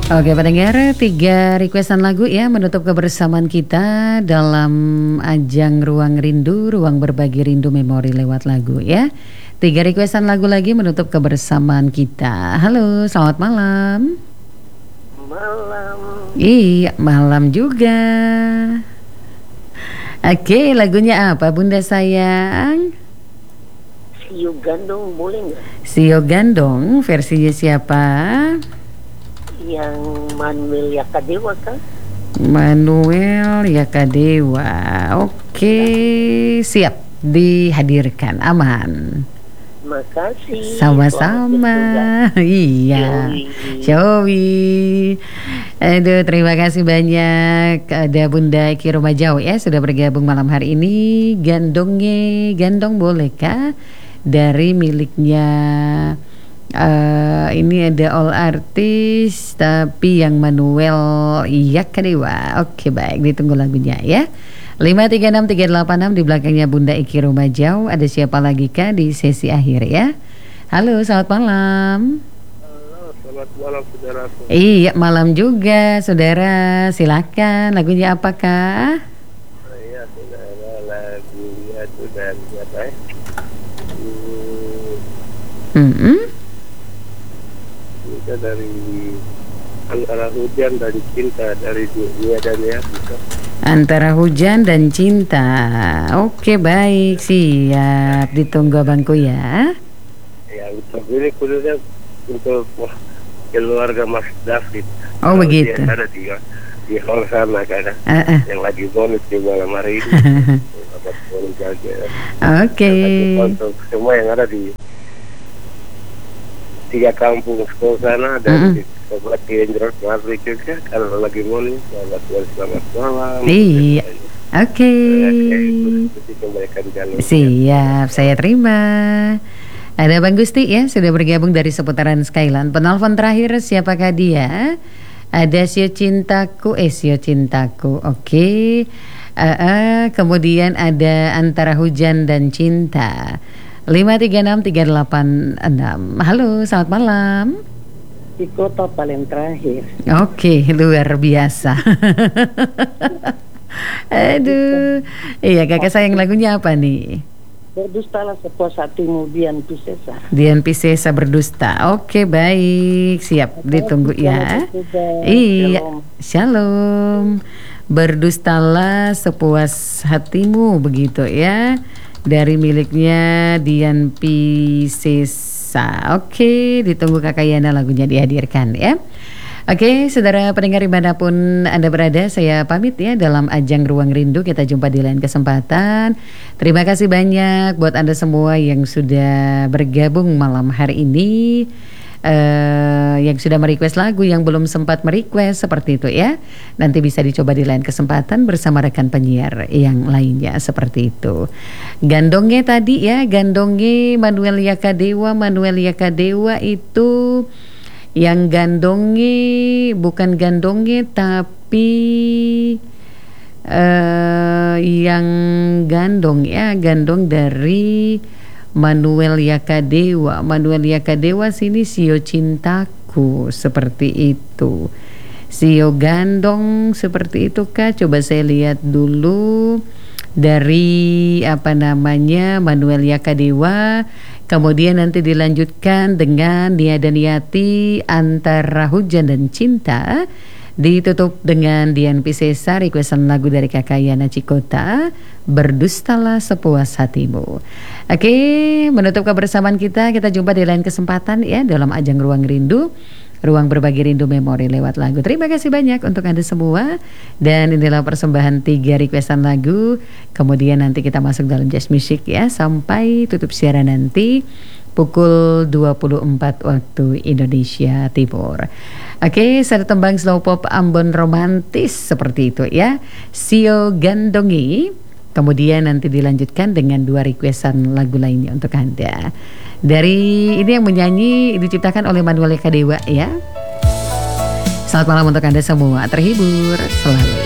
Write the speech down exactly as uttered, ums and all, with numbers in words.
Oke pendengar, tiga requestan lagu ya menutup kebersamaan kita dalam ajang Ruang Rindu, Ruang Berbagi Rindu Memori lewat lagu ya. Tiga requestan lagu lagi menutup kebersamaan kita. Halo, selamat malam. Malam. Iya, malam juga. Oke, lagunya apa Bunda sayang? Sio Gandong boleh nggak? Sio Gandong, versinya siapa? Yang Manuel Yakadewa kan? Manuel Yakadewa. Oke, siap dihadirkan, aman. Makasih. Sama-sama. Iya. Showi. Aduh, terima kasih banyak. Ada Bunda Iki Rumajau ya sudah bergabung malam hari ini. Gandongnya, gandong bolehkah? Dari miliknya Uh, ini ada all artis tapi yang Manuel Yakadewa. Oke baik, ditunggu lagunya ya. lima tiga enam tiga delapan enam di belakangnya Bunda Iki Rumajau. Ada siapa lagi kah di sesi akhir ya? Halo, selamat malam. Halo, selamat malam saudara. Iya, malam juga saudara. Silakan, lagunya apakah? Oh, iya, saudara, lagunya itu dari siapa ya? Hmm. Hmm. Itu dari Antara Hujan dan Cinta dari Dunia dan Ya. Antara Hujan dan Cinta. Oke baik, siap, ditunggu abangku ya. Ya, untuk ini khususnya untuk keluarga Mas David. Oh kalau begitu. Dia ada di di hall sana kan, uh, uh. yang lagi bonus di malam hari ini. Oke. Okay. Untuk semua yang ada di tiga kampung sekolah sana dan mm-hmm. di sobat Indra Mari juga kalau lagi morning selamat selamat malam. Iya. Oke. Siap, saya terima. Ada Bang Gusti ya sudah bergabung dari seputaran Skyland. Penelpon terakhir siapakah dia? Ada Sio Cintaku, eh Sio Cintaku. Oke. Okay. Uh, uh, kemudian ada Antara Hujan dan Cinta. lima tiga enam tiga delapan enam. Halo, selamat malam. Di kota paling terakhir. Oke, luar biasa. Aduh. Iya, kakak sayang lagunya apa nih? Berdustalah sepuas hatimu, Dian Piscesa. Dian Piscesa berdusta. Oke, baik. Siap, ditunggu ya. Iya, shalom. Berdustalah sepuas hatimu, begitu ya. Dari miliknya Dian Piscesa. Oke, ditunggu Kakak Yana lagunya dihadirkan ya. Oke, saudara pendengar dimanapun Anda berada, saya pamit ya dalam ajang Ruang Rindu. Kita jumpa di lain kesempatan. Terima kasih banyak buat Anda semua yang sudah bergabung malam hari ini. Uh, yang sudah merequest lagu, yang belum sempat merequest seperti itu ya, nanti bisa dicoba di lain kesempatan bersama rekan penyiar yang lainnya seperti itu. Gandongnya tadi ya, gandongnya Manuel Yakadewa. Manuel Yakadewa itu yang gandongnya bukan gandongnya tapi uh, yang gandong ya, gandong dari Manuel Yakadewa. Manuel Yakadewa sini Sio Cintaku, seperti itu. Sio Gandong seperti itu kah? Coba saya lihat dulu. Dari apa namanya Manuel Yakadewa. Kemudian nanti dilanjutkan dengan Nia Daniati Antara Hujan dan Cinta. Ditutup dengan Dian Piscesa, requestan lagu dari Kakak Yana Cikota, Berdustalah Sepuas Hatimu. Oke, menutup kebersamaan kita, kita jumpa di lain kesempatan ya dalam ajang Ruang Rindu, Ruang Berbagi Rindu Memori lewat lagu. Terima kasih banyak untuk Anda semua. Dan inilah persembahan tiga requestan lagu. Kemudian nanti kita masuk dalam jazz music ya, sampai tutup siaran nanti pukul dua puluh empat waktu Indonesia Timur. Oke, satu tembang slow pop Ambon romantis seperti itu ya, Sio Gandongi. Kemudian nanti dilanjutkan dengan dua requestan lagu lainnya untuk Anda. Dari ini yang menyanyi diciptakan oleh Manuel Yakadewa ya. Selamat malam untuk Anda semua, terhibur selalu.